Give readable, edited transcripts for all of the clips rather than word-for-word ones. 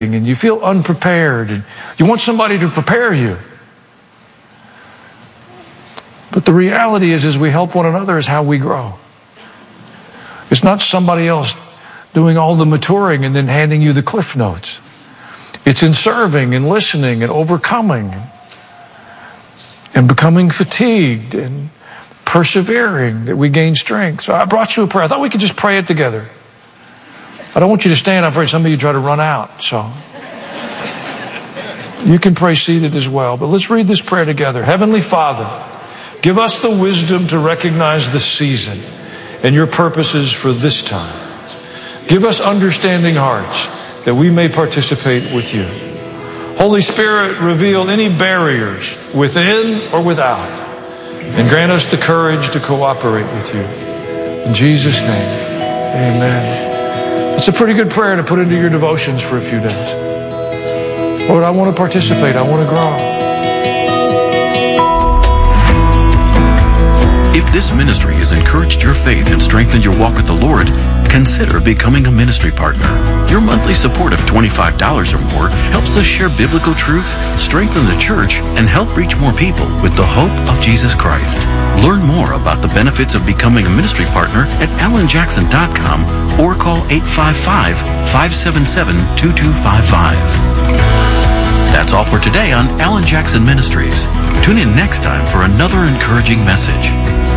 and you feel unprepared and you want somebody to prepare you. But the reality is, as we help one another, is how we grow. It's not somebody else doing all the maturing and then handing you the cliff notes. It's in serving and listening and overcoming and becoming fatigued and persevering that we gain strength. So I brought you a prayer. I thought we could just pray it together. I don't want you to stand. I'm afraid some of you try to run out. So you can pray seated as well. But let's read this prayer together. Heavenly Father, give us the wisdom to recognize the season and your purposes for this time. Give us understanding hearts that we may participate with you. Holy Spirit, reveal any barriers within or without, and grant us the courage to cooperate with you. In Jesus' name, amen. It's a pretty good prayer to put into your devotions for a few days. Lord, I want to participate. I want to grow. If this ministry has encouraged your faith and strengthened your walk with the Lord, consider becoming a ministry partner. Your monthly support of $25 or more helps us share biblical truth, strengthen the church, and help reach more people with the hope of Jesus Christ. Learn more about the benefits of becoming a ministry partner at alanjackson.com or call 855-577-2255. That's all for today on Alan Jackson Ministries. Tune in next time for another encouraging message.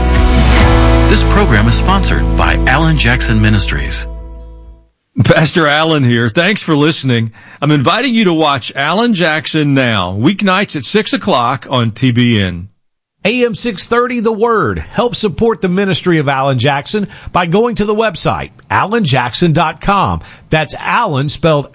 This program is sponsored by Alan Jackson Ministries. Pastor Alan here. Thanks for listening. I'm inviting you to watch Alan Jackson Now, weeknights at 6 o'clock on TBN. AM 630 The Word. Help support the ministry of Alan Jackson by going to the website, alanjackson.com. That's Alan spelled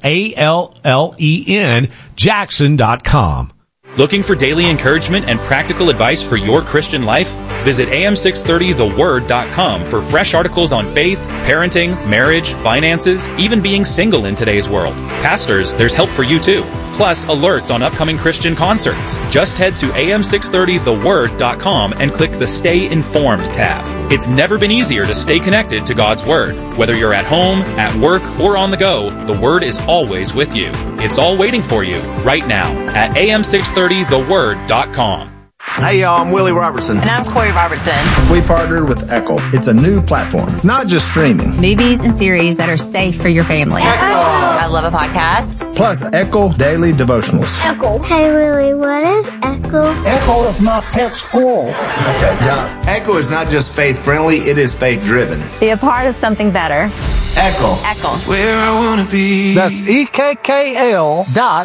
A-L-L-E-N, Jackson.com. Looking for daily encouragement and practical advice for your Christian life? Visit am630theword.com for fresh articles on faith, parenting, marriage, finances, even being single in today's world. Pastors, there's help for you too. Plus, alerts on upcoming Christian concerts. Just head to am630theword.com and click the Stay Informed tab. It's never been easier to stay connected to God's Word. Whether you're at home, at work, or on the go, the Word is always with you. It's all waiting for you right now at am630theword.com. Hey y'all, I'm Willie Robertson. And I'm Corey Robertson. We partnered with Echo. It's a new platform, not just streaming. Movies and series that are safe for your family. Echo. I love a podcast. Plus Echo Daily Devotionals. Echo. Hey Willie, what is Echo? Echo is my pet squirrel. Okay, John. Echo is not just faith-friendly, it is faith-driven. Be a part of something better. Echo. Echo. Where I want to be. That's EKKL.com.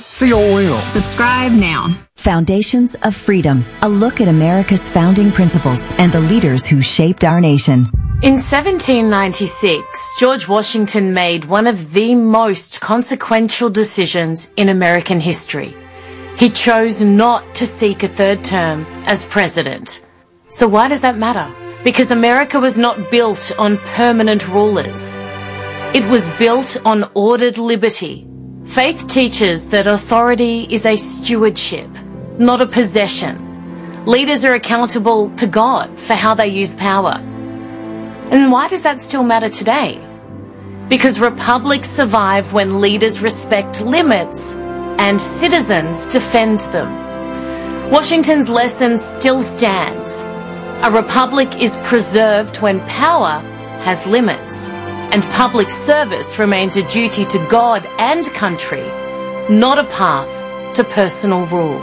Subscribe now. Foundations of Freedom, a look at America's founding principles and the leaders who shaped our nation. In 1796, George Washington made one of the most consequential decisions in American history. He chose not to seek a third term as president. So why does that matter? Because America was not built on permanent rulers. It was built on ordered liberty. Faith teaches that authority is a stewardship, not a possession. Leaders are accountable to God for how they use power. And why does that still matter today? Because republics survive when leaders respect limits and citizens defend them. Washington's lesson still stands. A republic is preserved when power has limits, and public service remains a duty to God and country, not a path to personal rule.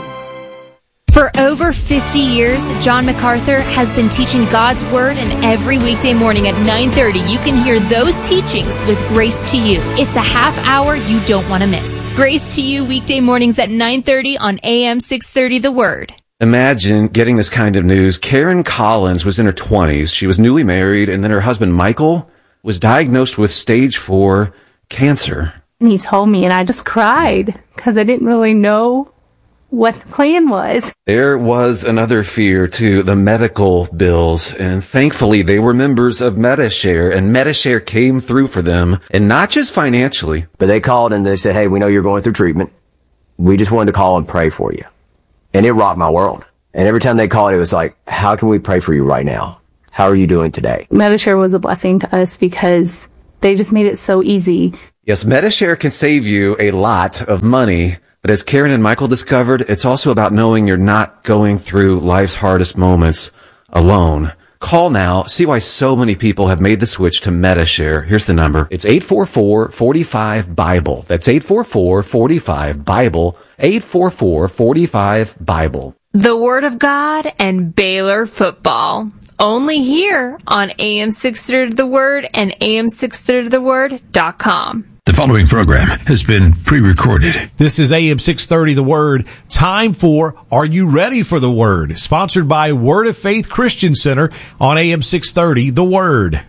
For over 50 years, John MacArthur has been teaching God's Word, and every weekday morning at 9:30, you can hear those teachings with Grace to You. It's a half hour you don't want to miss. Grace to You, weekday mornings at 9:30 on AM 630 The Word. Imagine getting this kind of news. Karen Collins was in her 20s. She was newly married, and then her husband, Michael, was diagnosed with stage 4 cancer. And he told me, and I just cried because I didn't really know what the plan was. There was another fear, too, the medical bills. And thankfully, they were members of Medi-Share, and Medi-Share came through for them, and not just financially. But they called and they said, hey, we know you're going through treatment. We just wanted to call and pray for you. And it rocked my world. And every time they called, it was like, how can we pray for you right now? How are you doing today? Medi-Share was a blessing to us because they just made it so easy. Yes, Medishare can save you a lot of money, but as Karen and Michael discovered, it's also about knowing you're not going through life's hardest moments alone. Call now. See why so many people have made the switch to Medishare. Here's the number. It's 844-45-BIBLE. That's 844-45-BIBLE. 844-45-BIBLE. The Word of God and Baylor football. Only here on AM 630 The Word and AM630TheWord.com. The following program has been pre-recorded. This is AM 630 The Word. Time for Are You Ready for the Word? Sponsored by Word of Faith Christian Center on AM 630 The Word.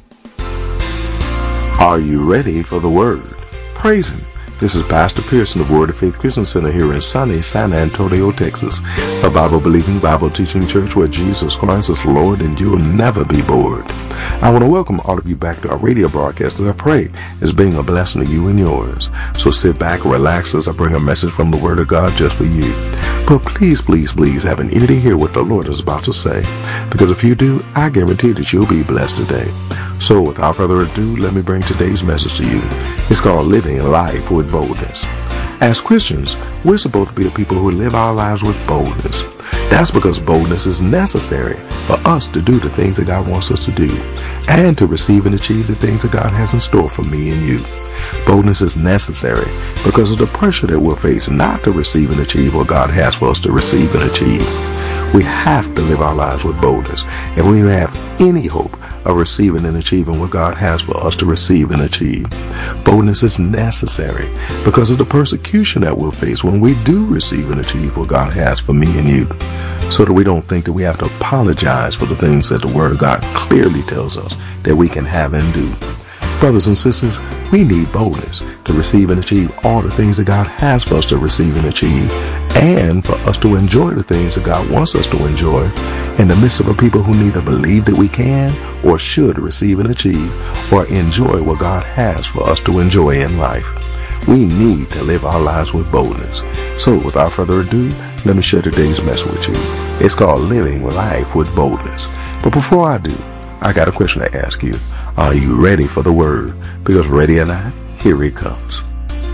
Are you ready for the Word? Praise Him. This is Pastor Pearson of Word of Faith Christian Center here in sunny San Antonio, Texas, a Bible-believing, Bible-teaching church where Jesus Christ is Lord and you'll never be bored. I want to welcome all of you back to our radio broadcast that I pray is being a blessing to you and yours. So sit back, relax as I bring a message from the Word of God just for you. But please, please, please have an ear to hear what the Lord is about to say, because if you do, I guarantee that you'll be blessed today. So without further ado, let me bring today's message to you. It's called Living Life with Boldness. As Christians, we're supposed to be a people who live our lives with boldness. That's because boldness is necessary for us to do the things that God wants us to do and to receive and achieve the things that God has in store for me and you. Boldness is necessary because of the pressure that we'll face not to receive and achieve what God has for us to receive and achieve. We have to live our lives with boldness if we have any hope of receiving and achieving what God has for us to receive and achieve. Boldness is necessary because of the persecution that we'll face when we do receive and achieve what God has for me and you, so that we don't think that we have to apologize for the things that the Word of God clearly tells us that we can have and do. Brothers and sisters, we need boldness to receive and achieve all the things that God has for us to receive and achieve, and for us to enjoy the things that God wants us to enjoy in the midst of a people who neither believe that we can or should receive and achieve or enjoy what God has for us to enjoy in life. We need to live our lives with boldness. So without further ado, let me share today's message with you. It's called Living Life with Boldness. But before I do, I got a question to ask you. Are you ready for the Word? Because ready or not, here it comes.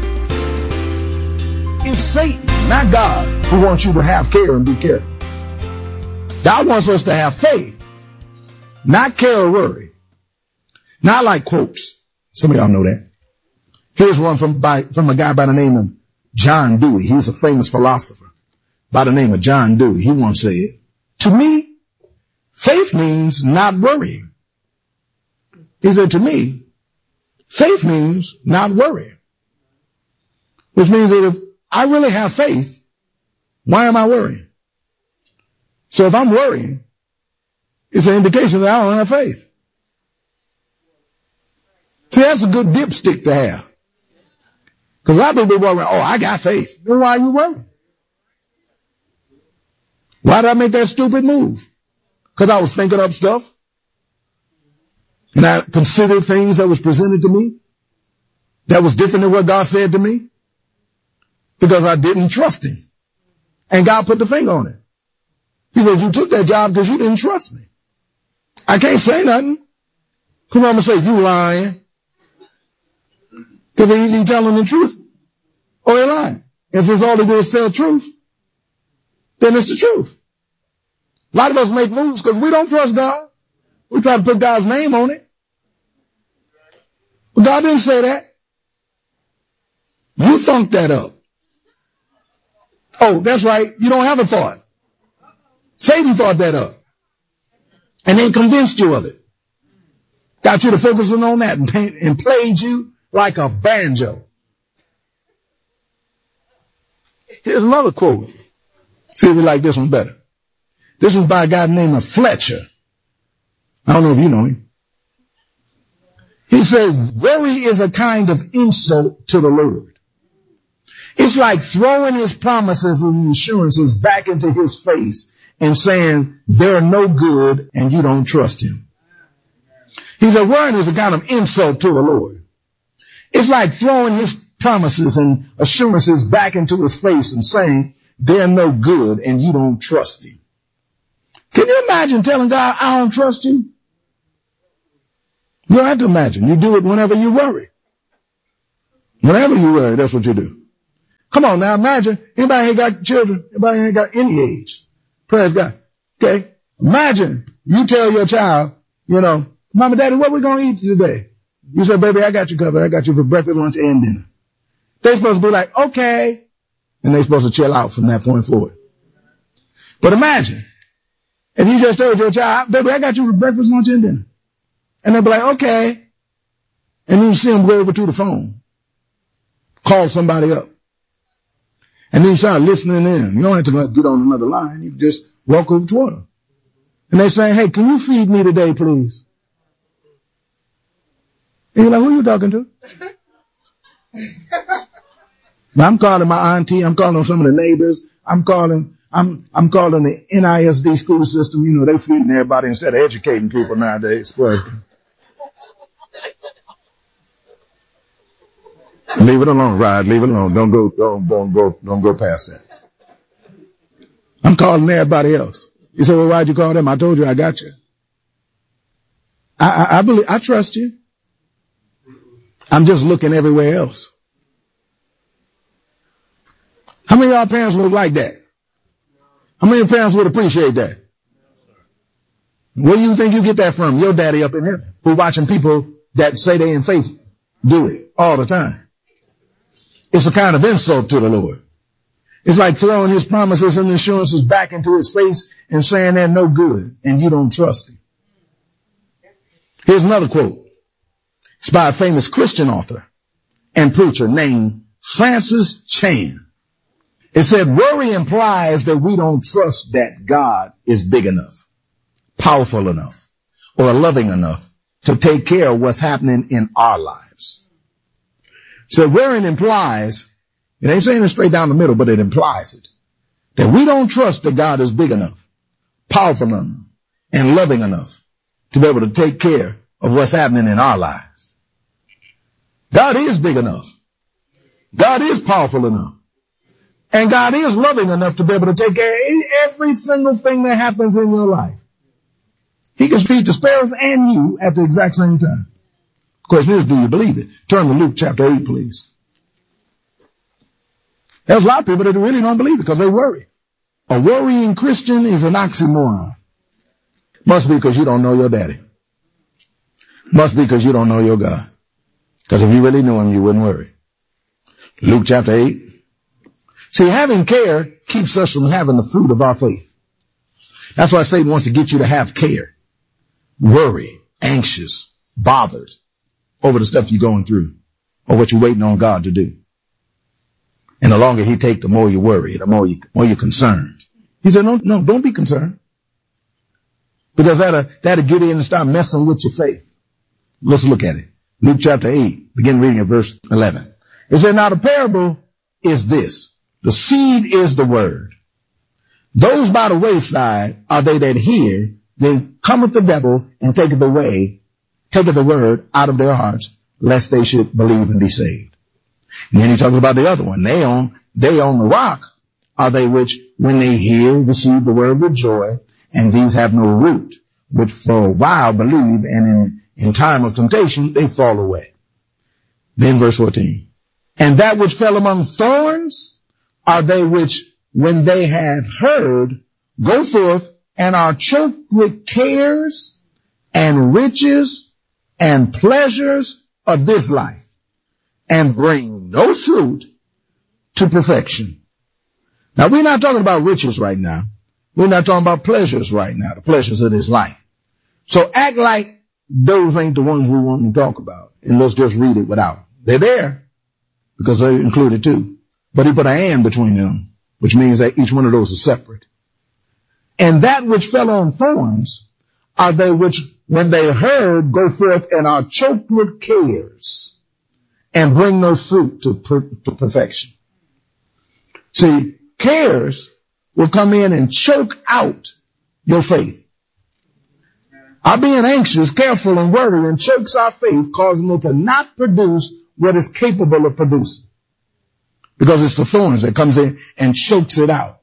It's Satan, not God, who wants you to have care and be careful. God wants us to have faith, not care or worry. Not like quotes. Some of y'all know that. Here's one from a guy by the name of John Dewey. He's a famous philosopher by the name of John Dewey. He once said, "To me, faith means not worrying." He said, "To me, faith means not worrying." Which means that if I really have faith, why am I worrying? So if I'm worrying, it's an indication that I don't have faith. See, that's a good dipstick to have. Because a lot of people worry, oh, I got faith. Then why are you worrying? Why did I make that stupid move? Because I was thinking up stuff. And I considered things that was presented to me that was different than what God said to me. Because I didn't trust Him. And God put the finger on it. He said, you took that job because you didn't trust me. I can't say nothing. Come on, I'm going to say, you lying. Because he ain't telling the truth. Or he lying. If it's all they do is tell the truth, then it's the truth. A lot of us make moves because we don't trust God. We try to put God's name on it. But God didn't say that. You thunked that up. Oh, that's right. You don't have a thought. Satan thought that up. And then convinced you of it. Got you to focusing on that and played you like a banjo. Here's another quote. See if you like this one better. This one's by a guy named Fletcher. I don't know if you know him. He said, worry is a kind of insult to the Lord. It's like throwing His promises and assurances back into His face and saying they're no good and you don't trust Him. He said, worrying is a kind of insult to the Lord. It's like throwing His promises and assurances back into His face and saying they're no good and you don't trust Him. Can you imagine telling God, I don't trust you? You don't have to imagine. You do it whenever you worry. Whenever you worry, that's what you do. Come on now, imagine, anybody ain't got children, anybody ain't got any age. Praise God. Okay? Imagine you tell your child, Mama, Daddy, what we gonna eat today? You say, baby, I got you covered. I got you for breakfast, lunch, and dinner. They're supposed to be like, okay. And they're supposed to chill out from that point forward. But imagine if you just told your child, baby, I got you for breakfast, lunch, and dinner. And they'll be like, okay. And you see them go over to the phone, call somebody up. And then you start listening in. You don't have to get on another line. You can just walk over toward them. And they're saying, hey, can you feed me today, please? And you're like, who are you talking to? I'm calling my auntie. I'm calling some of the neighbors. I'm calling the NISD school system. They're feeding everybody instead of educating people nowadays. Leave it alone, Rod. Leave it alone. Don't go past that. I'm calling everybody else. You say, well, why'd you call them? I told you I got you. I trust you. I'm just looking everywhere else. How many of y'all parents would like that? How many parents would appreciate that? Where do you think you get that from? Your daddy up in heaven, who watching people that say they in faith do it all the time. It's a kind of insult to the Lord. It's like throwing his promises and assurances back into his face and saying they're no good and you don't trust him. Here's another quote. It's by a famous Christian author and preacher named Francis Chan. It said, worry implies that we don't trust that God is big enough, powerful enough, or loving enough to take care of what's happening in our lives. So worrying implies, it ain't saying it straight down the middle, but it implies it, that we don't trust that God is big enough, powerful enough, and loving enough to be able to take care of what's happening in our lives. God is big enough. God is powerful enough. And God is loving enough to be able to take care of every single thing that happens in your life. He can feed the sparrows and you at the exact same time. The question is, do you believe it? Turn to Luke chapter 8, please. There's a lot of people that really don't believe it because they worry. A worrying Christian is an oxymoron. Must be because you don't know your daddy. Must be because you don't know your God. Because if you really knew him, you wouldn't worry. Luke chapter 8. See, having care keeps us from having the fruit of our faith. That's why Satan wants to get you to have care, worry, anxious, bothered over the stuff you're going through or what you're waiting on God to do. And the longer he takes, the more you worry, the more you're concerned. He said, no, don't be concerned. Because that'll get in and start messing with your faith. Let's look at it. Luke chapter 8, begin reading at verse 11. It said, now the parable is this. The seed is the word. Those by the wayside are they that hear, then cometh the devil and taketh the word out of their hearts, lest they should believe and be saved. And then he talks about the other one. They on the rock are they which, when they hear, receive the word with joy, and these have no root, which for a while believe, and in time of temptation, they fall away. Then verse 14. And that which fell among thorns are they which, when they have heard, go forth and are choked with cares and riches and pleasures of this life, and bring no fruit to perfection. Now, we're not talking about riches right now. We're not talking about pleasures right now, the pleasures of this life. So act like those ain't the ones we want to talk about. And let's just read it without. They're there because they're included too. But he put an and between them, which means that each one of those is separate. And that which fell on thorns are they which, when they heard, go forth and are choked with cares and bring no fruit to perfection. See, cares will come in and choke out your faith. Our being anxious, careful, and worried chokes our faith, causing it to not produce what it's capable of producing. Because it's the thorns that comes in and chokes it out.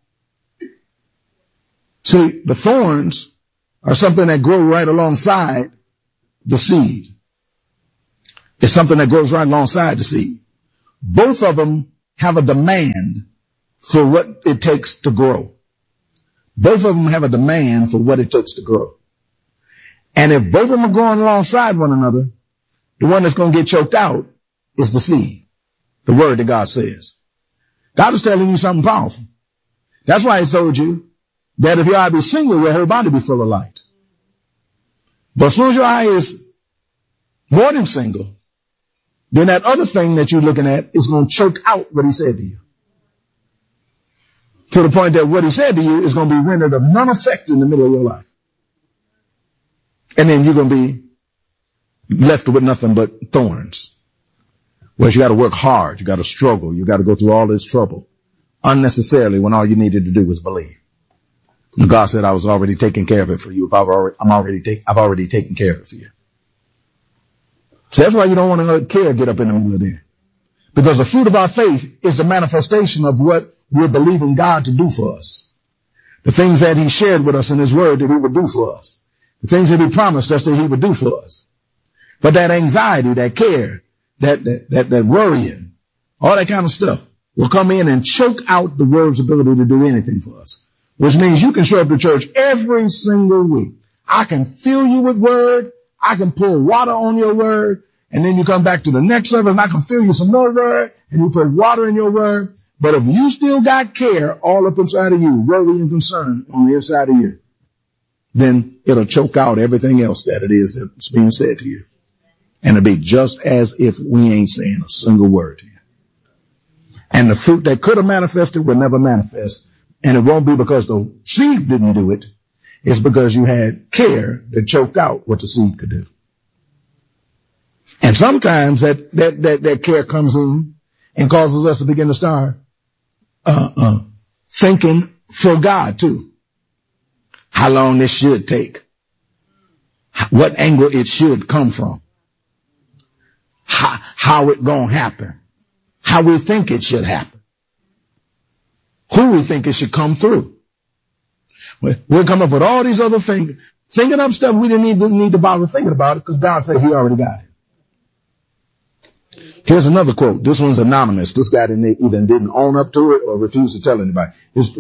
See, the thorns are something that grow right alongside the seed. It's something that grows right alongside the seed. both of them have a demand for what it takes to grow. Both of them have a demand for what it takes to grow. And if both of them are growing alongside one another, the one that's going to get choked out is the seed, the word that God says. God is telling you something powerful. That's why he told you that if your eye be single, your whole body be full of light. But as soon as your eye is more than single, then that other thing that you're looking at is going to choke out what he said to you. To the point that what he said to you is going to be rendered of none effect in the middle of your life. And then you're going to be left with nothing but thorns. Whereas you got to work hard. You got to struggle. You got to go through all this trouble unnecessarily when all you needed to do was believe. And God said, I was already taking care of it for you. I've already taken care of it for you. So that's why you don't want to let care get up in the middle of there. Because the fruit of our faith is the manifestation of what we're believing God to do for us. The things that he shared with us in his word that he would do for us. The things that he promised us that he would do for us. But that anxiety, that care, that worrying, all that kind of stuff will come in and choke out the word's ability to do anything for us. Which means you can show up to church every single week. I can fill you with word. I can pour water on your word. And then you come back to the next service and I can fill you some more word and you put water in your word. But if you still got care all up inside of you, worry and concern on the inside of you, then it'll choke out everything else that it is that's being said to you. And it'll be just as if we ain't saying a single word to you. And the fruit that could have manifested will never manifest. And it won't be because the seed didn't do it. It's because you had care that choked out what the seed could do. And sometimes that care comes in and causes us to begin to start thinking for God too. How long this should take. What angle it should come from. How it gonna happen. How we think it should happen. Who we think it should come through. We'll come up with all these other things, thinking up stuff we didn't need to bother thinking about it because God said he already got it. Here's another quote. This one's anonymous. This guy either didn't own up to it or refused to tell anybody. He's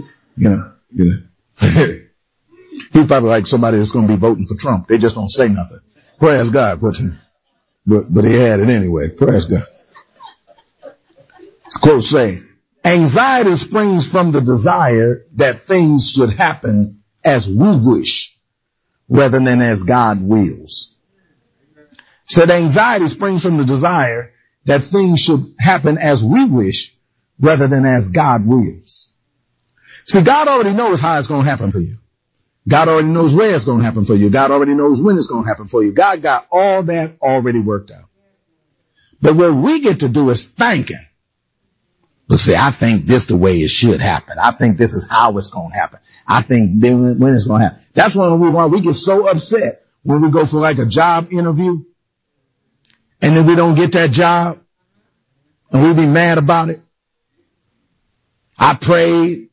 probably like somebody that's going to be voting for Trump. They just don't say nothing. Praise God. But he had it anyway. Praise God. This quote say, anxiety springs from the desire that things should happen as we wish rather than as God wills. Said anxiety springs from the desire that things should happen as we wish rather than as God wills. See, God already knows how it's going to happen for you. God already knows where it's going to happen for you. God already knows when it's going to happen for you. God got all that already worked out. But what we get to do is thinking. Look, see, I think this the way it should happen. I think this is how it's going to happen. I think when it's going to happen. That's one of the reasons why we get so upset when we go for like a job interview and then we don't get that job and we be mad about it. I prayed.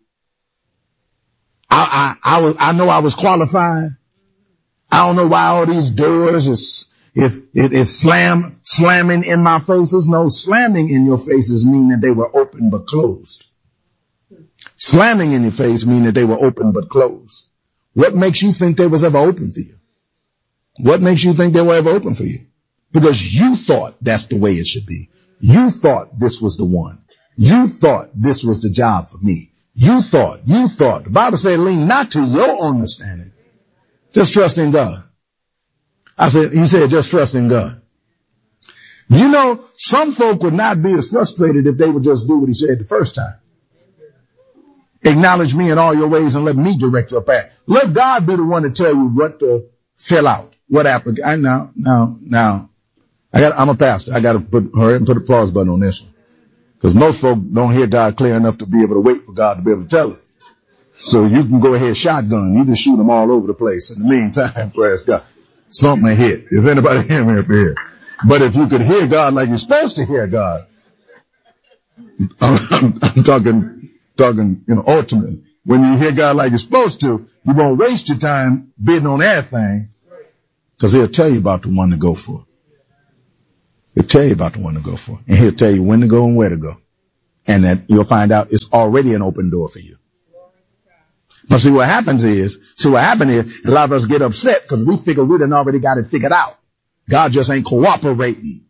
I know I was qualified. I don't know why all these doors is slamming in my faces. No, slamming in your faces mean that they were open but closed. Slamming in your face mean that they were open but closed. What makes you think they was ever open for you? What makes you think they were ever open for you? Because you thought that's the way it should be. You thought this was the one. You thought this was the job for me. You thought. The Bible said lean not to your understanding. Just trust in God. He said just trust in God. You know, some folk would not be as frustrated if they would just do what he said the first time. Acknowledge me in all your ways and let me direct your path. Let God be the one to tell you what to fill out. What application. Now. I'm a pastor. I got to put a pause button on this one. Because most folk don't hear God clear enough to be able to wait for God to be able to tell it. So you can go ahead shotgun. You just shoot them all over the place. In the meantime, praise God. Something hit. Is anybody hearing me up here? But if you could hear God like you're supposed to hear God, I'm talking, ultimately. When you hear God like you're supposed to, you won't waste your time bidding on everything because he'll tell you about the one to go for. He'll tell you about the one to go for. And he'll tell you when to go and where to go. And that you'll find out it's already an open door for you. But see what happened is, a lot of us get upset because we figure we done already got it figured out. God just ain't cooperating.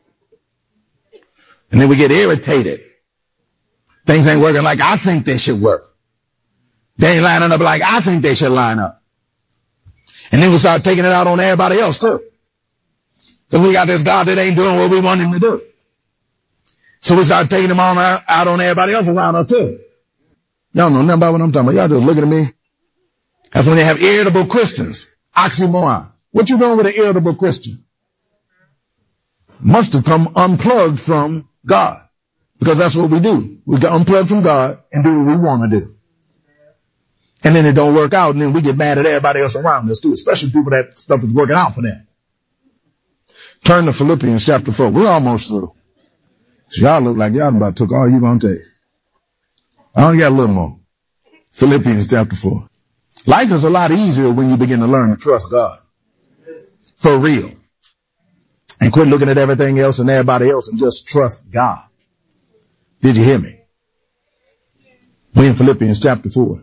And then we get irritated. Things ain't working like I think they should work. They ain't lining up like I think they should line up. And then we start taking it out on everybody else too. Because we got this God that ain't doing what we want him to do. So we start taking him on out on everybody else around us too. Y'all know nothing about what I'm talking about. Y'all just looking at me. That's when they have irritable Christians. Oxymoron. What you doing with an irritable Christian? Must have come unplugged from God. Because that's what we do. We get unplugged from God and do what we want to do. And then it don't work out, and then we get mad at everybody else around us too, especially people that stuff is working out for them. Turn to Philippians chapter 4. We're almost through. So y'all look like y'all about took all you gonna take. I only got a little more. Philippians chapter 4. Life is a lot easier when you begin to learn to trust God. For real. And quit looking at everything else and everybody else and just trust God. Did you hear me? We're in Philippians chapter 4.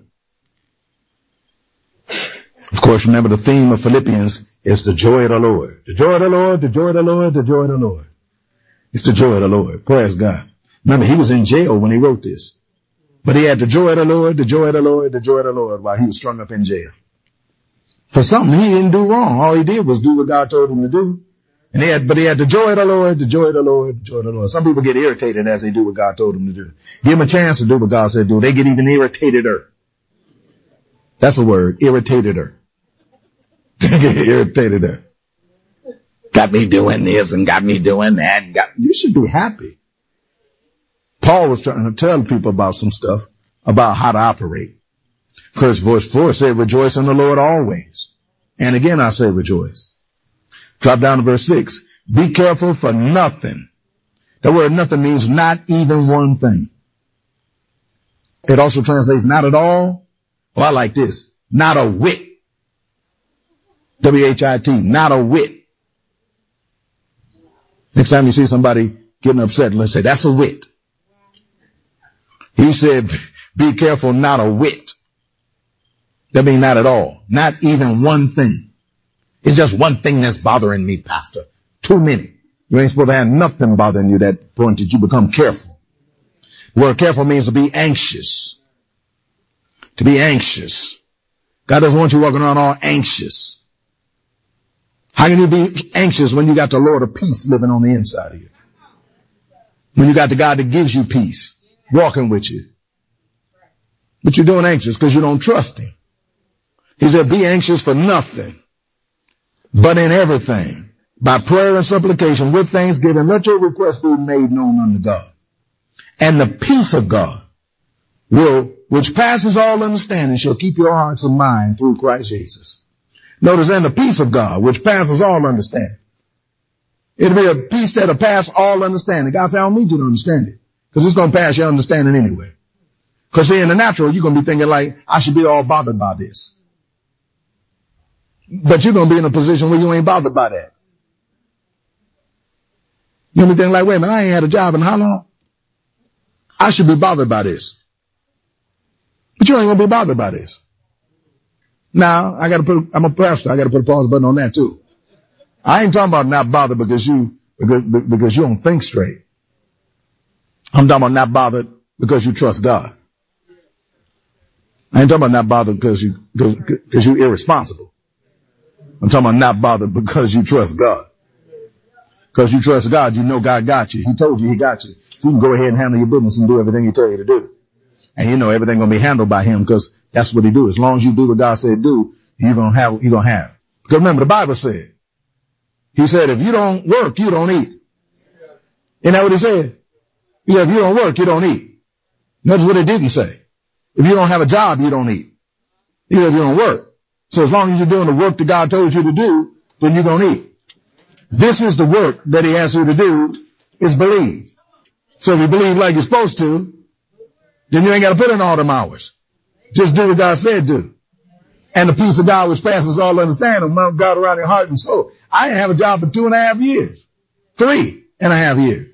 Of course, remember the theme of Philippians is the joy of the Lord. The joy of the Lord, the joy of the Lord, the joy of the Lord. It's the joy of the Lord. Praise God. Remember, he was in jail when he wrote this. But he had the joy of the Lord, the joy of the Lord, the joy of the Lord while he was strung up in jail. For something he didn't do wrong. All he did was do what God told him to do. And he had the joy of the Lord, the joy of the Lord, the joy of the Lord. Some people get irritated as they do what God told them to do. Give them a chance to do what God said do. They get even irritededer. That's a word, irritededer. They get irritededer. Got me doing this and got me doing that. You should be happy. Paul was trying to tell people about some stuff, about how to operate. First verse 4 said, rejoice in the Lord always. And again, I say rejoice. Drop down to verse 6. Be careful for nothing. The word nothing means not even one thing. It also translates not at all. Oh, I like this. Not a whit. W-H-I-T. Not a whit. Next time you see somebody getting upset, let's say, that's a whit. He said, be careful, not a whit. That means not at all. Not even one thing. It's just one thing that's bothering me, Pastor. Too many. You ain't supposed to have nothing bothering you that point that you become careful. The word careful means to be anxious. To be anxious. God doesn't want you walking around all anxious. How can you be anxious when you got the Lord of peace living on the inside of you? When you got the God that gives you peace walking with you. But you're doing anxious because you don't trust him. He said, be anxious for nothing, but in everything, by prayer and supplication with thanksgiving, let your requests be made known unto God. And the peace of God which passes all understanding, shall keep your hearts and mind through Christ Jesus. Notice, and the peace of God, which passes all understanding. It'll be a peace that'll pass all understanding. God said, I don't need you to understand it, because it's going to pass your understanding anyway. Because see, in the natural, you're going to be thinking like, I should be all bothered by this. But you're going to be in a position where you ain't bothered by that. You're going to be thinking like, wait a minute, I ain't had a job in how long? I should be bothered by this. But you ain't going to be bothered by this. Now, I'm a pastor, I got to put a pause button on that too. I ain't talking about not bothered because you don't think straight. I'm talking about not bothered because you trust God. I ain't talking about not bothered because you're irresponsible. I'm talking about not bothered because you trust God. Because you trust God, you know God got you. He told you he got you. So you can go ahead and handle your business and do everything he tell you to do. And you know everything gonna be handled by him because that's what he do. As long as you do what God said do, you're gonna have. Because remember, the Bible said, he said, if you don't work, you don't eat. Isn't that what he said? He said, if you don't work, you don't eat. That's what it didn't say. If you don't have a job, you don't eat. He said, if you don't work. So as long as you're doing the work that God told you to do, then you're gonna eat. This is the work that he asks you to do, is believe. So if you believe like you're supposed to, then you ain't got to put in all them hours. Just do what God said do. And the peace of God which passes all understanding, mount God around your heart and soul. I didn't have a job for 2.5 years. 3. 3.5 years.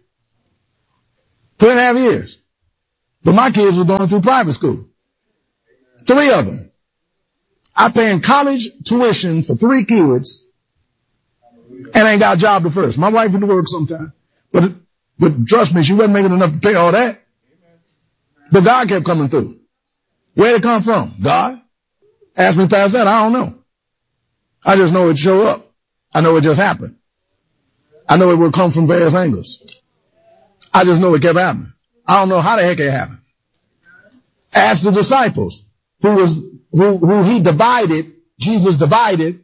3.5 years. But my kids were going through private school. 3 of them. I paying college tuition for 3 kids and ain't got a job at first. My wife went to work sometime. But trust me, she wasn't making enough to pay all that. But God kept coming through. Where'd it come from? God? Ask me past that, I don't know. I just know it showed up. I know it just happened. I know it will come from various angles. I just know it kept happening. I don't know how the heck it happened. Ask the disciples who he divided, Jesus divided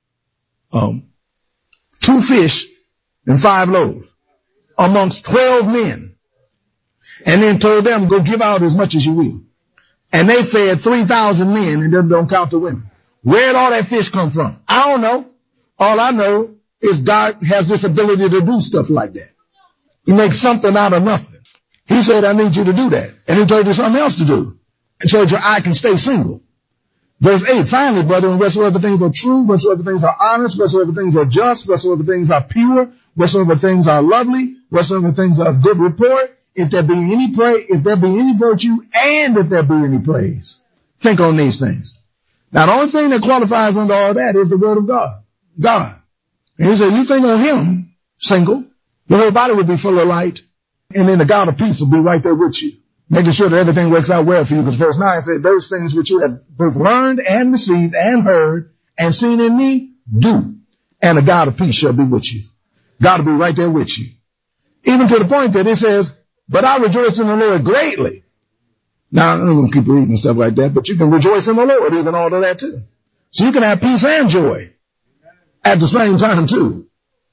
2 fish and 5 loaves amongst 12 men. And then told them, go give out as much as you will. And they fed 3,000 men, and them don't count the women. Where'd all that fish come from? I don't know. All I know is God has this ability to do stuff like that. He makes something out of nothing. He said, I need you to do that. And he told you something else to do. And so that your eye can stay single. Verse 8, finally, brethren, whatsoever things are true, whatsoever things are honest, whatsoever things are just, whatsoever things are pure, whatsoever things are lovely, whatsoever things are of good report, if there be any virtue, and if there be any praise. Think on these things. Now, the only thing that qualifies under all that is the word of God. God. And he said, you think on him, single, your whole body would be full of light, and then the God of peace will be right there with you, making sure that everything works out well for you. Because verse 9 said, those things which you have both learned and received and heard and seen in me, do. And the God of peace shall be with you. God will be right there with you. Even to the point that it says, but I rejoice in the Lord greatly. Now, I'm going to keep reading stuff like that, but you can rejoice in the Lord, even all of that too. So you can have peace and joy at the same time too.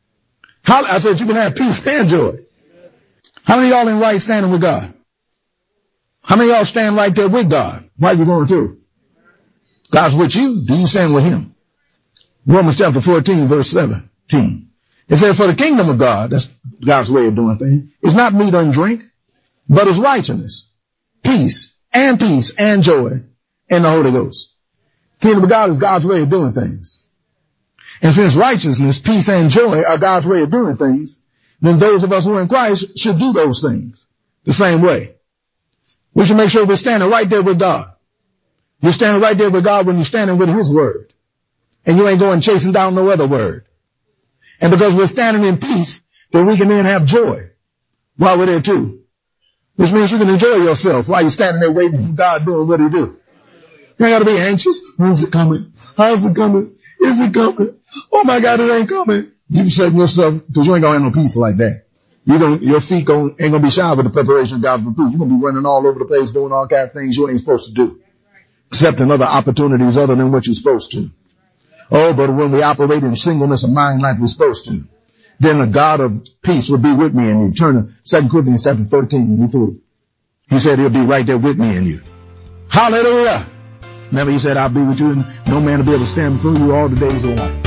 I said you can have peace and joy. How many of y'all in right standing with God? How many of y'all stand right there with God while you're going through? God's with you. Do you stand with him? Romans chapter 14, verse 17. It says, for the kingdom of God, that's God's way of doing things, is not meat and drink, but is righteousness, peace and joy in the Holy Ghost. Kingdom of God is God's way of doing things. And since righteousness, peace, and joy are God's way of doing things, then those of us who are in Christ should do those things the same way. We should make sure we're standing right there with God. You're standing right there with God when you're standing with his word. And you ain't going chasing down no other word. And because we're standing in peace, then we can then have joy while we're there too. Which means you can enjoy yourself while you're standing there waiting for God doing what he do. You ain't got to be anxious. When's it coming? How's it coming? Is it coming? Oh my God, it ain't coming. You setting yourself, because you ain't gonna have no peace like that. Your feet ain't gonna be shy with the preparation of God's peace. You're gonna be running all over the place doing all kinds of things you ain't supposed to do. Accepting other opportunities other than what you're supposed to. Oh, but when we operate in singleness of mind like we're supposed to, then the God of peace will be with me and you. Turn to 2 Corinthians chapter 13. He said he'll be right there with me and you. Hallelujah. Remember he said, I'll be with you and no man will be able to stand before you all the days of your life.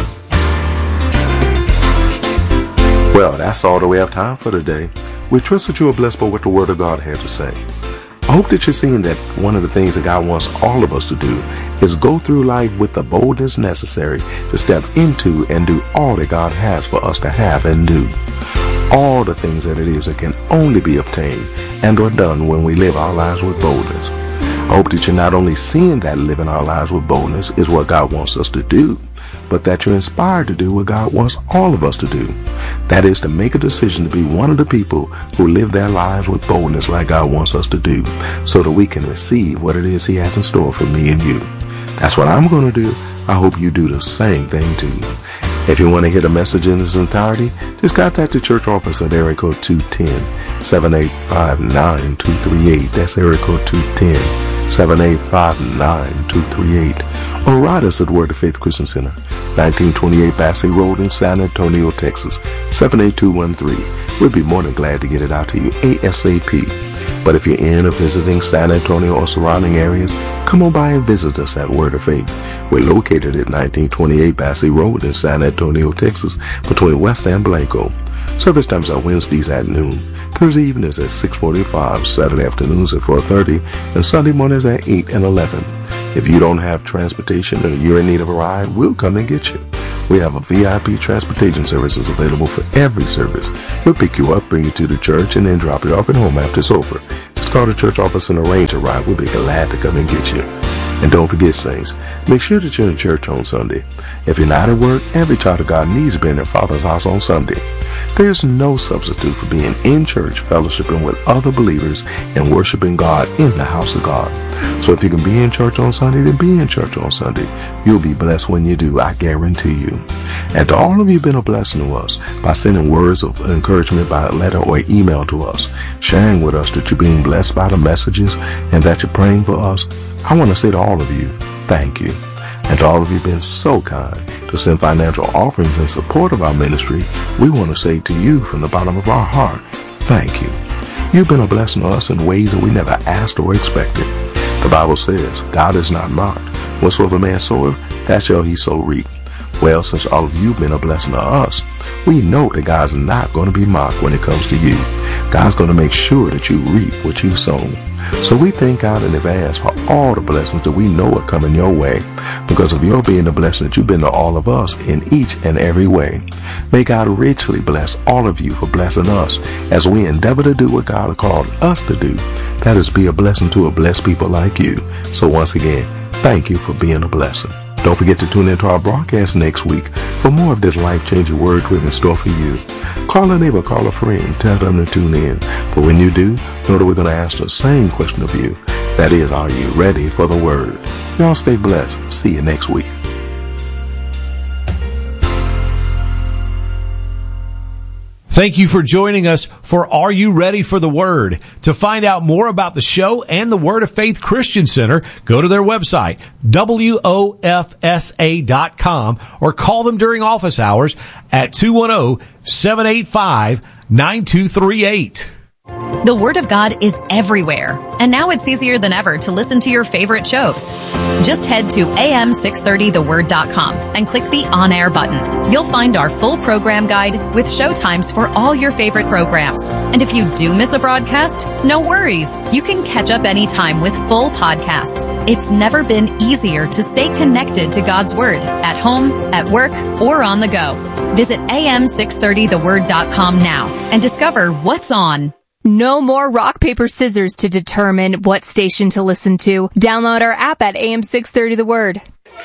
Well, that's all that we have time for today. We trust that you are blessed by what the Word of God has to say. I hope that you're seeing that one of the things that God wants all of us to do is go through life with the boldness necessary to step into and do all that God has for us to have and do. All the things that it is that can only be obtained and or done when we live our lives with boldness. I hope that you're not only seeing that living our lives with boldness is what God wants us to do, but that you're inspired to do what God wants all of us to do. That is to make a decision to be one of the people who live their lives with boldness like God wants us to do, so that we can receive what it is he has in store for me and you. That's what I'm going to do. I hope you do the same thing too. If you want to hear the message in its entirety, just contact the church office at area code 210-785-9238. That's area code 210-785-9238. Or write us at Word of Faith Christian Center, 1928 Bassey Road in San Antonio, Texas, 78213. We'd be more than glad to get it out to you ASAP. But if you're in or visiting San Antonio or surrounding areas, come on by and visit us at Word of Faith. We're located at 1928 Bassey Road in San Antonio, Texas, between West and Blanco. Service times are Wednesdays at noon, Thursday evenings at 6:45, Saturday afternoons at 4:30, and Sunday mornings at 8 and 11. If you don't have transportation or you're in need of a ride, we'll come and get you. We have a VIP transportation services available for every service. We'll pick you up, bring you to the church, and then drop you off at home after it's over. Just call the church office and arrange a ride. We'll be glad to come and get you. And don't forget, saints, make sure that you're in church on Sunday. If you're not at work, every child of God needs to be in their Father's house on Sunday. There's no substitute for being in church, fellowshipping with other believers, and worshiping God in the house of God. So if you can be in church on Sunday, then be in church on Sunday. You'll be blessed when you do, I guarantee you. And to all of you who've been a blessing to us by sending words of encouragement by letter or email to us, sharing with us that you're being blessed by the messages and that you're praying for us, I want to say to all of you, thank you. And to all of you who've been so kind to send financial offerings in support of our ministry, we want to say to you from the bottom of our heart, thank you. You've been a blessing to us in ways that we never asked or expected. The Bible says, God is not mocked. Whatsoever man soweth, that shall he so reap. Well, since all of you have been a blessing to us, we know that God's not going to be mocked when it comes to you. God's going to make sure that you reap what you've sown. So we thank God in advance for all the blessings that we know are coming your way because of your being the blessing that you've been to all of us in each and every way. May God richly bless all of you for blessing us as we endeavor to do what God has called us to do. That is, be a blessing to a blessed people like you. So once again, thank you for being a blessing. Don't forget to tune into our broadcast next week for more of this life-changing word we have in store for you. Call a neighbor, call a friend, tell them to tune in. But when you do, know that we're going to ask the same question of you. That is, are you ready for the word? Y'all stay blessed. See you next week. Thank you for joining us for Are You Ready for the Word? To find out more about the show and the Word of Faith Christian Center, go to their website, WOFSA.com, or call them during office hours at 210-785-9238. The Word of God is everywhere, and now it's easier than ever to listen to your favorite shows. Just head to am630theword.com and click the On Air button. You'll find our full program guide with show times for all your favorite programs. And if you do miss a broadcast, no worries. You can catch up anytime with full podcasts. It's never been easier to stay connected to God's Word at home, at work, or on the go. Visit am630theword.com now and discover what's on. No more rock, paper, scissors to determine what station to listen to. Download our app at AM630 The Word.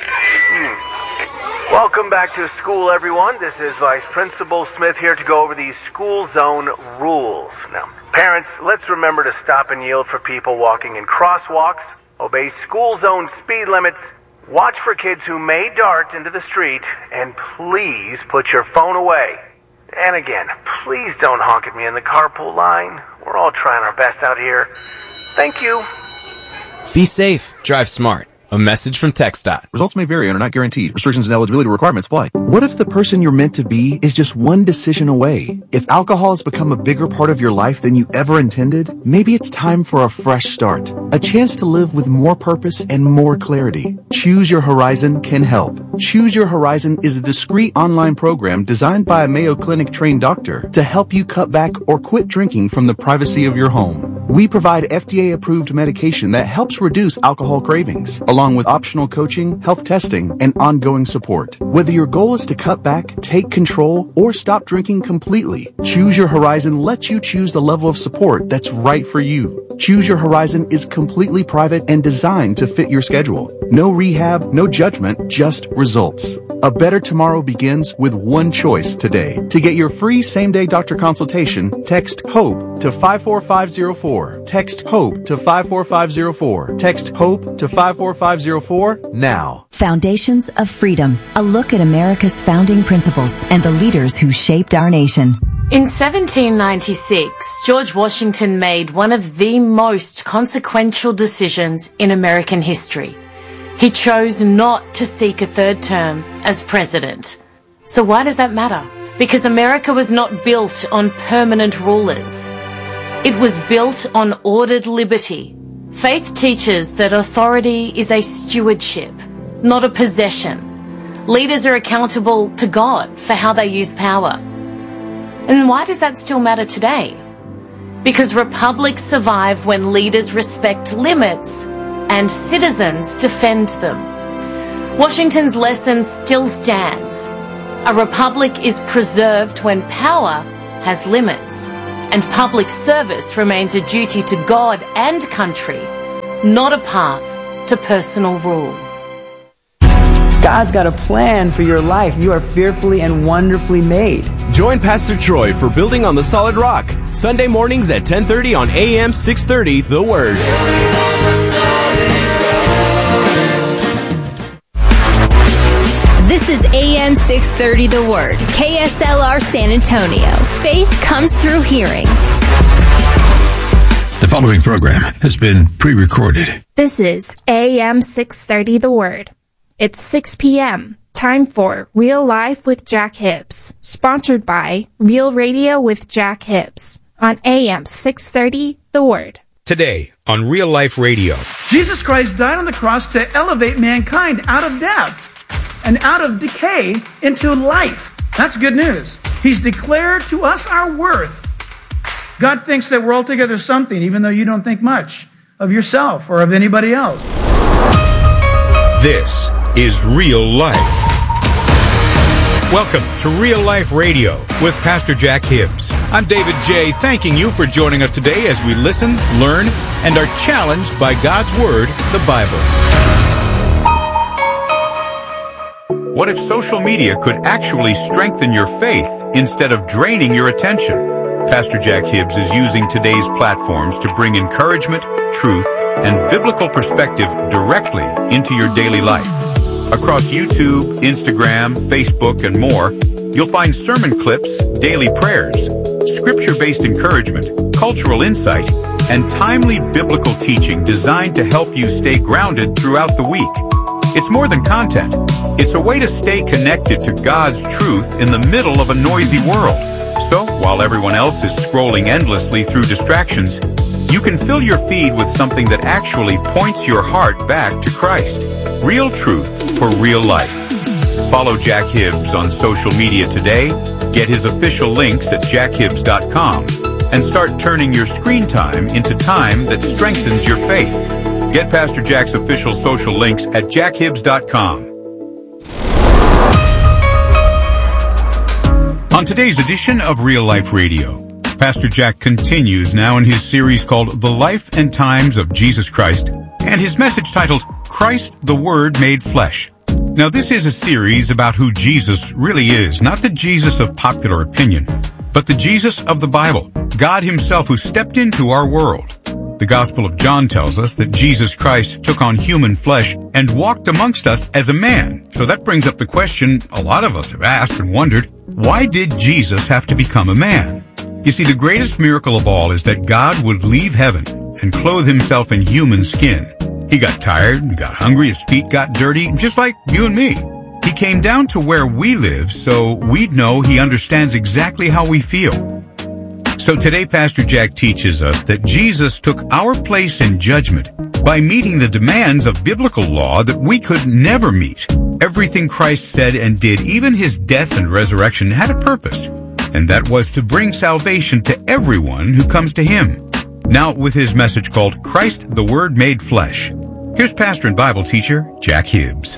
Welcome back to school, everyone. This is Vice Principal Smith here to go over these school zone rules. Now, parents, let's remember to stop and yield for people walking in crosswalks, obey school zone speed limits, watch for kids who may dart into the street, and please put your phone away. And again, please don't honk at me in the carpool line. We're all trying our best out here. Thank you. Be safe. Drive smart. A message from TxDOT. Results may vary and are not guaranteed. Restrictions and eligibility requirements apply. What if the person you're meant to be is just one decision away? If alcohol has become a bigger part of your life than you ever intended, maybe it's time for a fresh start. A chance to live with more purpose and more clarity. Choose Your Horizon can help. Choose Your Horizon is a discreet online program designed by a Mayo Clinic trained doctor to help you cut back or quit drinking from the privacy of your home. We provide FDA-approved medication that helps reduce alcohol cravings, along with optional coaching, health testing, and ongoing support. Whether your goal is to cut back, take control, or stop drinking completely, Choose Your Horizon lets you choose the level of support that's right for you. Choose Your Horizon is completely private and designed to fit your schedule. No rehab, no judgment, just results. A better tomorrow begins with one choice today. To get your free same-day doctor consultation, text HOPE to 54504. Text HOPE to 54504. Text HOPE to 54504 now. Foundations of Freedom, a look at America's founding principles and the leaders who shaped our nation. In 1796, George Washington made one of the most consequential decisions in American history. He chose not to seek a third term as president. So why does that matter? Because America was not built on permanent rulers. It was built on ordered liberty. Faith teaches that authority is a stewardship, not a possession. Leaders are accountable to God for how they use power. And why does that still matter today? Because republics survive when leaders respect limits and citizens defend them. Washington's lesson still stands. A republic is preserved when power has limits, and public service remains a duty to God and country, not a path to personal rule. God's got a plan for your life. You are fearfully and wonderfully made. Join Pastor Troy for Building on the Solid Rock, Sunday mornings at 10:30 on AM 630, The Word. This is AM 630 The Word, KSLR San Antonio. Faith comes through hearing. The following program has been pre-recorded. This is AM 630 The Word. It's 6 p.m. Time for Real Life with Jack Hibbs, sponsored by Real Radio with Jack Hibbs on AM 630 The Word. Today on Real Life Radio. Jesus Christ died on the cross to elevate mankind out of death and out of decay into life. That's good news. He's declared to us our worth. God thinks that we're altogether something, even though you don't think much of yourself or of anybody else. This is Real Life. Welcome to Real Life Radio with Pastor Jack Hibbs. I'm David J., thanking you for joining us today as we listen, learn, and are challenged by God's Word, the Bible. What if social media could actually strengthen your faith instead of draining your attention? Pastor Jack Hibbs is using today's platforms to bring encouragement, truth, and biblical perspective directly into your daily life. Across YouTube, Instagram, Facebook, and more, you'll find sermon clips, daily prayers, scripture-based encouragement, cultural insight, and timely biblical teaching designed to help you stay grounded throughout the week. It's more than content. It's a way to stay connected to God's truth in the middle of a noisy world. So, while everyone else is scrolling endlessly through distractions, you can fill your feed with something that actually points your heart back to Christ. Real truth for real life. Follow Jack Hibbs on social media today, get his official links at jackhibbs.com, and start turning your screen time into time that strengthens your faith. Get Pastor Jack's official social links at jackhibbs.com. On today's edition of Real Life Radio, Pastor Jack continues now in his series called The Life and Times of Jesus Christ, and his message titled, Christ the Word Made Flesh. Now, this is a series about who Jesus really is, not the Jesus of popular opinion, but the Jesus of the Bible, God himself who stepped into our world. The Gospel of John tells us that Jesus Christ took on human flesh and walked amongst us as a man. So that brings up the question a lot of us have asked and wondered, why did Jesus have to become a man? You see, the greatest miracle of all is that God would leave heaven and clothe himself in human skin. He got tired, he got hungry, his feet got dirty, just like you and me. He came down to where we live so we'd know he understands exactly how we feel. So today, Pastor Jack teaches us that Jesus took our place in judgment by meeting the demands of biblical law that we could never meet. Everything Christ said and did, even his death and resurrection, had a purpose, and that was to bring salvation to everyone who comes to him. Now, with his message called Christ the Word Made Flesh, here's pastor and Bible teacher Jack Hibbs.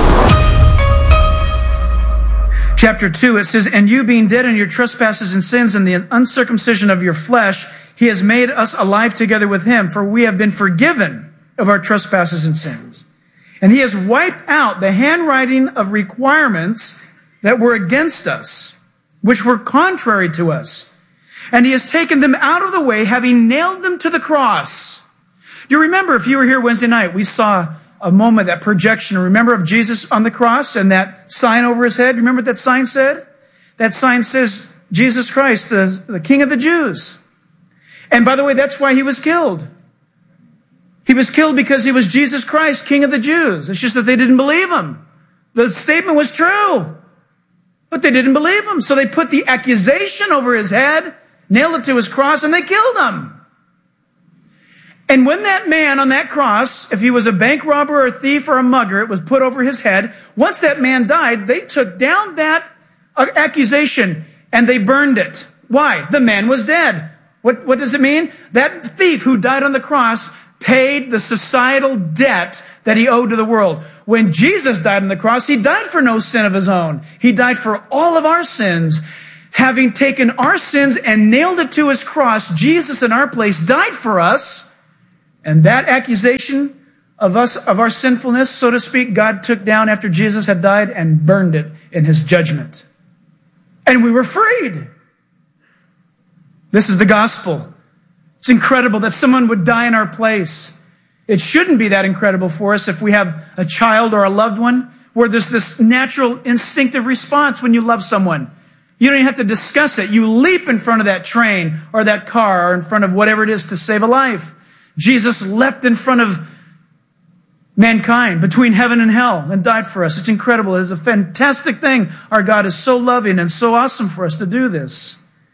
Chapter 2, it says, And you being dead in your trespasses and sins and the uncircumcision of your flesh, he has made us alive together with him, for we have been forgiven of our trespasses and sins. And he has wiped out the handwriting of requirements that were against us, which were contrary to us. And he has taken them out of the way, having nailed them to the cross. Do you remember, if you were here Wednesday night, we saw a moment, that projection, remember, of Jesus on the cross and that sign over his head? Remember what that sign said? That sign says, Jesus Christ, the King of the Jews. And by the way, that's why he was killed. He was killed because he was Jesus Christ, King of the Jews. It's just that they didn't believe him. The statement was true, but they didn't believe him. So they put the accusation over his head, nailed it to his cross, and they killed him. And when that man on that cross, if he was a bank robber or a thief or a mugger, it was put over his head. Once that man died, they took down that accusation and they burned it. Why? The man was dead. What does it mean? That thief who died on the cross paid the societal debt that he owed to the world. When Jesus died on the cross, he died for no sin of his own. He died for all of our sins. Having taken our sins and nailed it to his cross, Jesus in our place died for us. And that accusation of us, of our sinfulness, so to speak, God took down after Jesus had died and burned it in his judgment. And we were freed. This is the gospel. It's incredible that someone would die in our place. It shouldn't be that incredible for us if we have a child or a loved one where there's this natural instinctive response when you love someone. You don't even have to discuss it. You leap in front of that train or that car or in front of whatever it is to save a life. Jesus leapt in front of mankind between heaven and hell and died for us. It's incredible. It's a fantastic thing. Our God is so loving and so awesome for us to do this.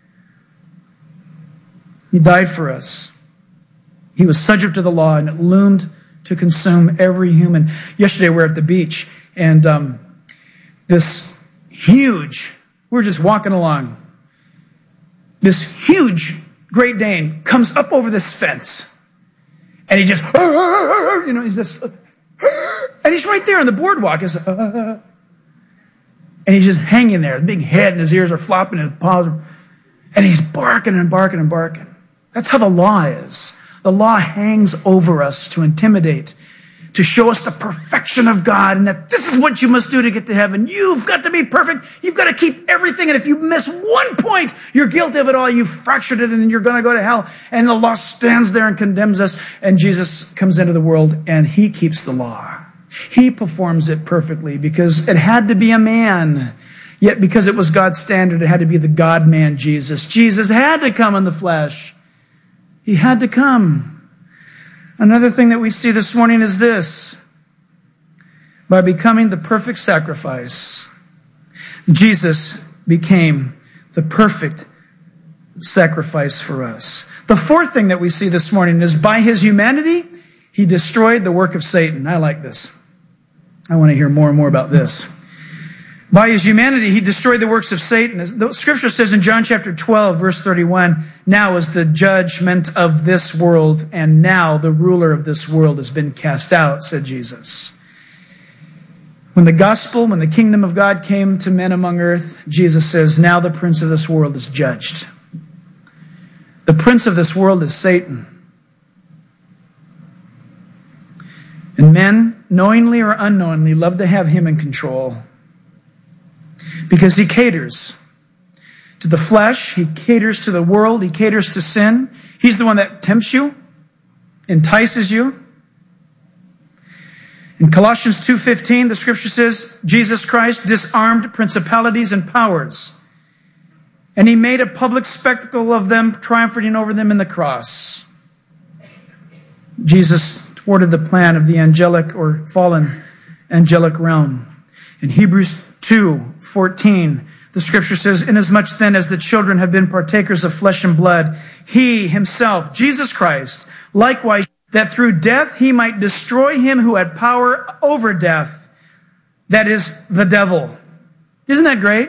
He died for us. He was subject to the law, and it loomed to consume every human. Yesterday we were at the beach, and this huge, we were just walking along. This huge Great Dane comes up over this fence, and he just, he's just, and he's right there on the boardwalk. And he's just hanging there, big head, and his ears are flopping, and his paws, and he's barking and barking and barking. That's how the law is. The law hangs over us to intimidate, to show us the perfection of God, and that this is what you must do to get to heaven. You've got to be perfect. You've got to keep everything, and if you miss one point, you're guilty of it all. You've fractured it, and you're going to go to hell. And the law stands there and condemns us, and Jesus comes into the world, and he keeps the law. He performs it perfectly because it had to be a man. Yet because it was God's standard, it had to be the God-man Jesus. Jesus had to come in the flesh. He had to come. Another thing that we see this morning is this. By becoming the perfect sacrifice, Jesus became the perfect sacrifice for us. The fourth thing that we see this morning is by his humanity, he destroyed the work of Satan. I like this. I want to hear more and more about this. By his humanity, he destroyed the works of Satan. The scripture says in John chapter 12, verse 31, now is the judgment of this world, and now the ruler of this world has been cast out, said Jesus. When the gospel, when the kingdom of God came to men among earth, Jesus says, now the prince of this world is judged. The prince of this world is Satan. And men, knowingly or unknowingly, love to have him in control. Because he caters to the flesh, he caters to the world, he caters to sin. He's the one that tempts you, entices you. In Colossians 2:15, the scripture says, Jesus Christ disarmed principalities and powers, and he made a public spectacle of them, triumphing over them in the cross. Jesus thwarted the plan of the angelic or fallen angelic realm. In Hebrews 2:14, the scripture says, inasmuch then as the children have been partakers of flesh and blood, he himself, Jesus Christ, likewise, that through death he might destroy him who had power over death, that is, the devil. Isn't that great?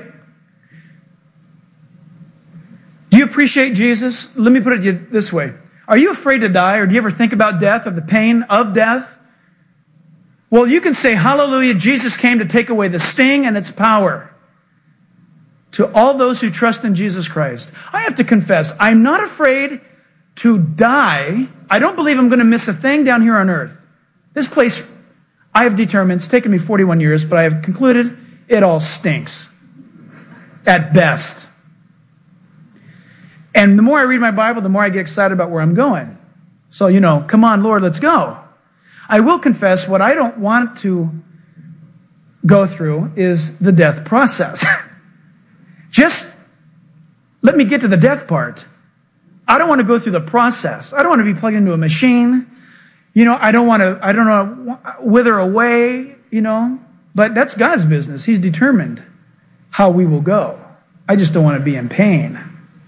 Do you appreciate Jesus? Let me put it this way. Are you afraid to die, or do you ever think about death or the pain of death? Well, you can say, hallelujah, Jesus came to take away the sting and its power. To all those who trust in Jesus Christ. I have to confess, I'm not afraid to die. I don't believe I'm going to miss a thing down here on earth. This place, I have determined, it's taken me 41 years, but I have concluded it all stinks. At best. And the more I read my Bible, the more I get excited about where I'm going. So, come on, Lord, let's go. I will confess what I don't want to go through is the death process. Just let me get to the death part. I don't want to go through the process. I don't want to be plugged into a machine. I don't want to wither away, but that's God's business. He's determined how we will go. I just don't want to be in pain.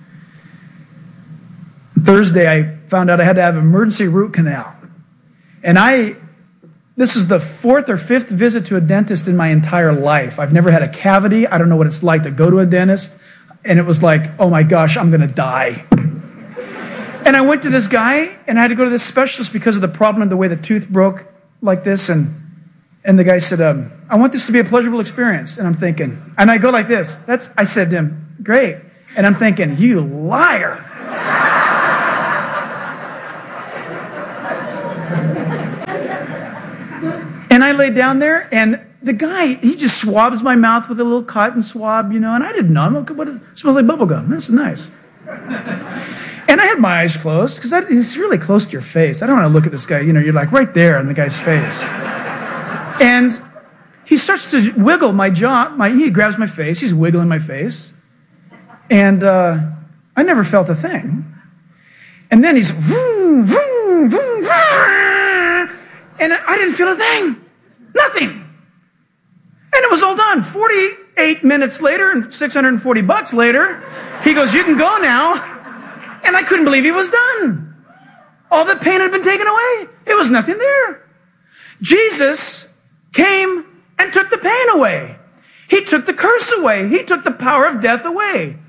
Thursday, I found out I had to have an emergency root canal. And this is the 4th or 5th visit to a dentist in my entire life. I've never had a cavity. I don't know what it's like to go to a dentist. And it was like, oh my gosh, I'm going to die. And I went to this guy, and I had to go to this specialist because of the problem of the way the tooth broke like this. And the guy said, I want this to be a pleasurable experience. And I'm thinking, and I go like this. I said to him, great. And I'm thinking, you liar. And I lay down there, and the guy, he just swabs my mouth with a little cotton swab, and I didn't know. It smells like bubble gum. This is nice. And I had my eyes closed, because it's really close to your face. I don't want to look at this guy. You're like right there in the guy's face. And he starts to wiggle my jaw. He grabs my face. He's wiggling my face. And I never felt a thing. And then he's vroom, vroom, vroom, vroom, and I didn't feel a thing. Nothing. And it was all done. 48 minutes later and $640 later, he goes, you can go now. And I couldn't believe he was done. All the pain had been taken away. It was nothing there. Jesus came and took the pain away. He took the curse away. He took the power of death away.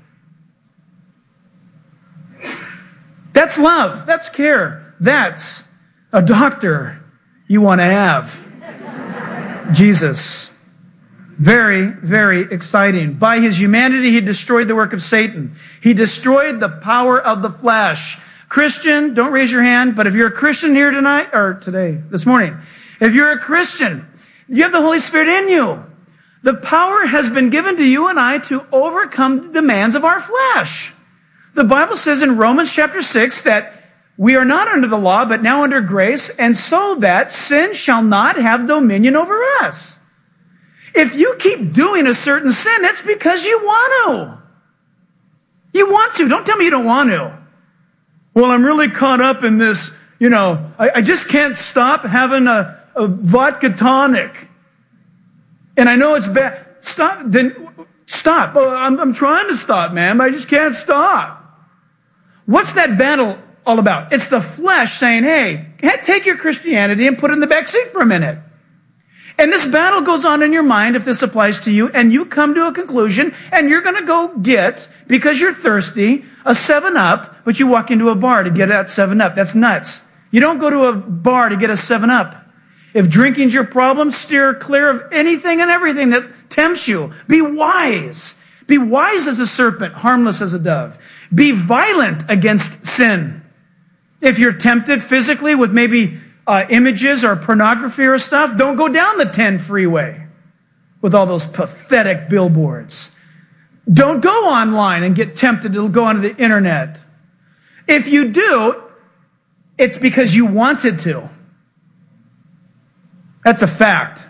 That's love. That's care. That's a doctor you want to have. Jesus. Very, very exciting. By his humanity, he destroyed the work of Satan. He destroyed the power of the flesh. Christian, don't raise your hand, but if you're a Christian here tonight, or today, this morning, if you're a Christian, you have the Holy Spirit in you. The power has been given to you and I to overcome the demands of our flesh. The Bible says in Romans chapter 6 that we are not under the law, but now under grace, and so that sin shall not have dominion over us. If you keep doing a certain sin, it's because you want to. You want to. Don't tell me you don't want to. Well, I'm really caught up in this, I just can't stop having a vodka tonic. And I know it's bad. Stop. Then stop. Oh, I'm trying to stop, man, but I just can't stop. What's that battle all about? It's the flesh saying, hey, take your Christianity and put it in the back seat for a minute. And this battle goes on in your mind, if this applies to you, and you come to a conclusion, and you're going to go get, because you're thirsty, a 7-Up, but you walk into a bar to get that 7-Up. That's nuts. You don't go to a bar to get a 7-Up. If drinking's your problem, steer clear of anything and everything that tempts you. Be wise. Be wise as a serpent, harmless as a dove. Be violent against sin. If you're tempted physically with maybe images or pornography or stuff, don't go down the 10 freeway with all those pathetic billboards. Don't go online and get tempted to go onto the internet. If you do, it's because you wanted to. That's a fact.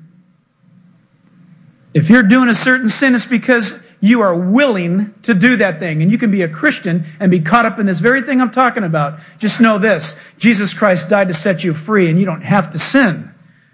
If you're doing a certain sin, it's because you are willing to do that thing. And you can be a Christian and be caught up in this very thing I'm talking about. Just know this. Jesus Christ died to set you free, and you don't have to sin.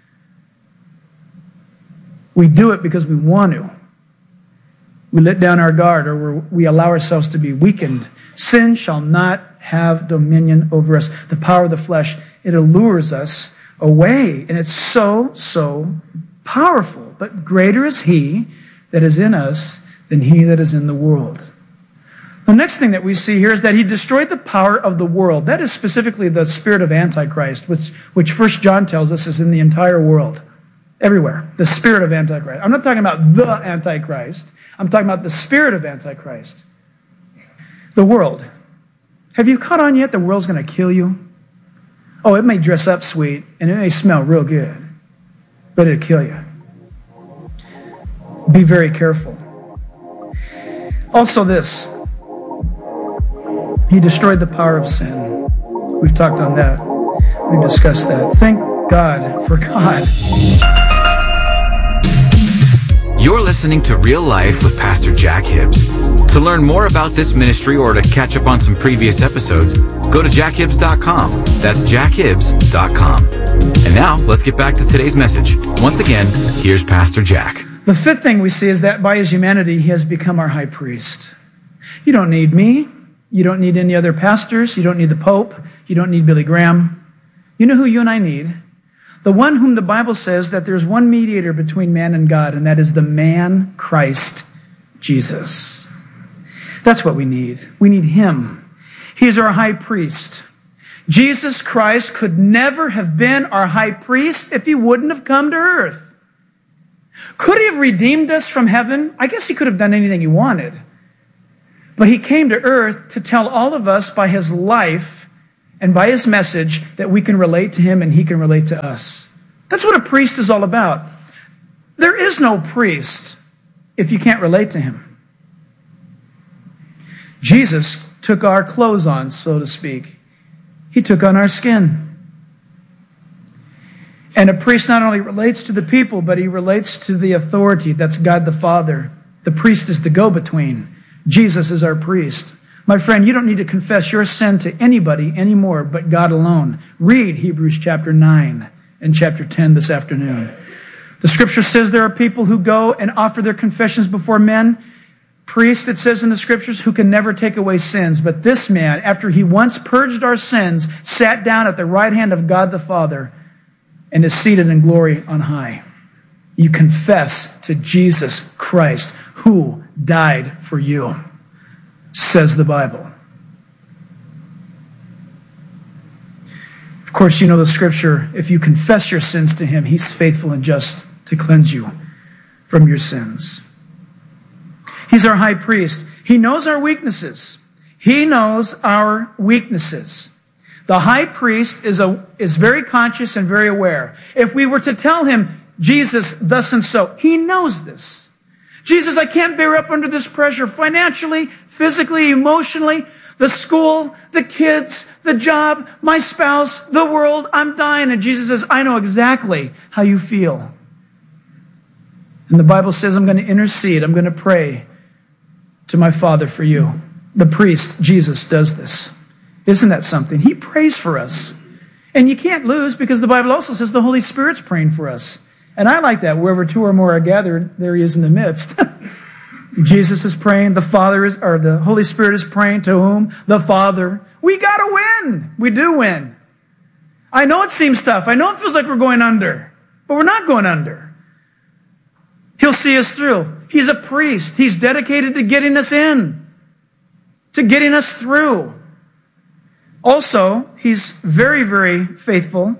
We do it because we want to. We let down our guard, or we allow ourselves to be weakened. Sin shall not have dominion over us. The power of the flesh, it allures us away. And it's so, so powerful. But greater is he that is in us than he that is in the world. The next thing that we see here is that he destroyed the power of the world. That is specifically the spirit of Antichrist, which 1 John tells us is in the entire world. Everywhere. The spirit of Antichrist. I'm not talking about the Antichrist. I'm talking about the spirit of Antichrist. The world. Have you caught on yet the world's going to kill you? Oh, it may dress up sweet, and it may smell real good, but it'll kill you. Be very careful. Also this, he destroyed the power of sin. We've talked on that. We've discussed that. Thank God for God. You're listening to Real Life with Pastor Jack Hibbs. To learn more about this ministry or to catch up on some previous episodes, go to jackhibbs.com. That's jackhibbs.com. And now, let's get back to today's message. Once again, here's Pastor Jack. The fifth thing we see is that by his humanity, he has become our high priest. You don't need me. You don't need any other pastors. You don't need the Pope. You don't need Billy Graham. You know who you and I need? The one whom the Bible says that there's one mediator between man and God, and that is the man Christ Jesus. That's what we need. We need him. He's our high priest. Jesus Christ could never have been our high priest if he wouldn't have come to earth. Could he have redeemed us from heaven? I guess he could have done anything he wanted. But he came to earth to tell all of us by his life and by his message that we can relate to him and he can relate to us. That's what a priest is all about. There is no priest if you can't relate to him. Jesus took our clothes on, so to speak. He took on our skin. And a priest not only relates to the people, but he relates to the authority. That's God the Father. The priest is the go-between. Jesus is our priest. My friend, you don't need to confess your sin to anybody anymore but God alone. Read Hebrews chapter 9 and chapter 10 this afternoon. The scripture says there are people who go and offer their confessions before men. Priests, it says in the scriptures, who can never take away sins. But this man, after he once purged our sins, sat down at the right hand of God the Father and is seated in glory on high. You confess to Jesus Christ, who died for you, says the Bible. Of course, you know the scripture, if you confess your sins to him, he's faithful and just to cleanse you from your sins. He's our high priest. He knows our weaknesses. He knows our weaknesses. The high priest is very conscious and very aware. If we were to tell him, Jesus, thus and so, he knows this. Jesus, I can't bear up under this pressure financially, physically, emotionally, the school, the kids, the job, my spouse, the world, I'm dying. And Jesus says, I know exactly how you feel. And the Bible says, I'm going to intercede. I'm going to pray to my Father for you. The priest, Jesus, does this. Isn't that something? He prays for us. And you can't lose because the Bible also says the Holy Spirit's praying for us. And I like that. Wherever two or more are gathered, there he is in the midst. Jesus is praying. The Holy Spirit is praying to whom? The Father. We got to win. We do win. I know it seems tough. I know it feels like we're going under. But we're not going under. He'll see us through. He's a priest. He's dedicated to getting us in. To getting us through. Also, he's very, very faithful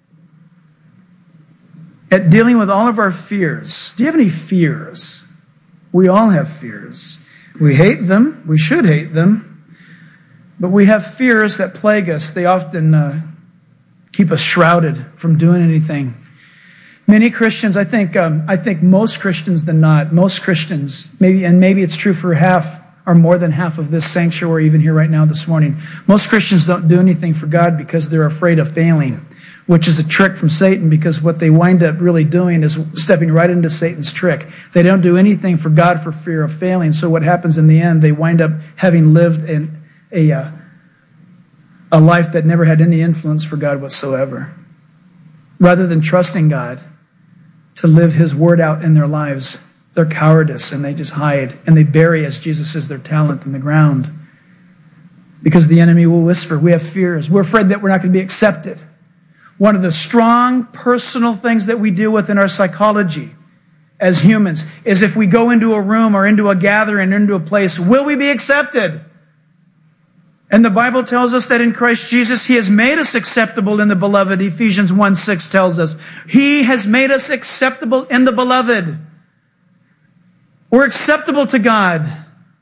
at dealing with all of our fears. Do you have any fears? We all have fears. We hate them. We should hate them. But we have fears that plague us. They often keep us shrouded from doing anything. Many Christians, I think most Christians than not, most Christians, maybe it's true for half or more than half of this sanctuary, even here right now this morning. Most Christians don't do anything for God because they're afraid of failing, which is a trick from Satan, because what they wind up really doing is stepping right into Satan's trick. They don't do anything for God for fear of failing. So what happens in the end, they wind up having lived in a life that never had any influence for God whatsoever. Rather than trusting God to live his word out in their lives, they're cowardice and they just hide. And they bury, as Jesus says, their talent in the ground. Because the enemy will whisper. We have fears. We're afraid that we're not going to be accepted. One of the strong personal things that we deal with in our psychology as humans is if we go into a room or into a gathering, into a place, will we be accepted? And the Bible tells us that in Christ Jesus, he has made us acceptable in the beloved. Ephesians 1:6 tells us, he has made us acceptable in the beloved. We're acceptable to God.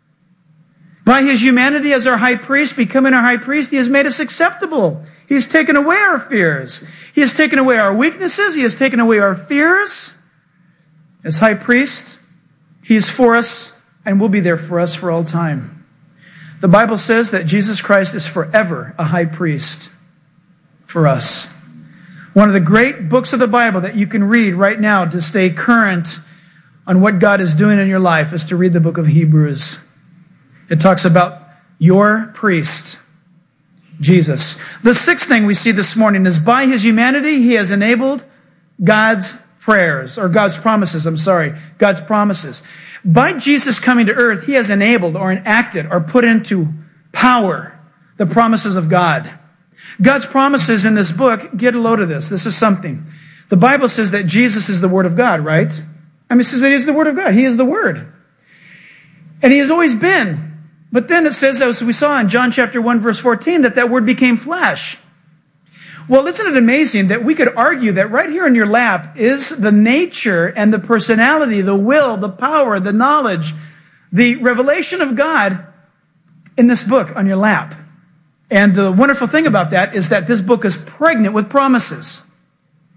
By his humanity as our high priest, becoming our high priest, he has made us acceptable. He has taken away our fears. He has taken away our weaknesses. He has taken away our fears. As high priest, he is for us and will be there for us for all time. The Bible says that Jesus Christ is forever a high priest for us. One of the great books of the Bible that you can read right now to stay current on what God is doing in your life is to read the book of Hebrews. It talks about your priest, Jesus. The sixth thing we see this morning is by his humanity, he has enabled God's prayers, or God's promises, God's promises. By Jesus coming to earth, he has enabled or enacted or put into power the promises of God. God's promises in this book, get a load of this. This is something. The Bible says that Jesus is the Word of God, right? It says that he is the Word of God. He is the Word. And he has always been But then it says, as we saw in John chapter 1, verse 14, that word became flesh. Well, isn't it amazing that we could argue that right here in your lap is the nature and the personality, the will, the power, the knowledge, the revelation of God in this book on your lap. And the wonderful thing about that is that this book is pregnant with promises.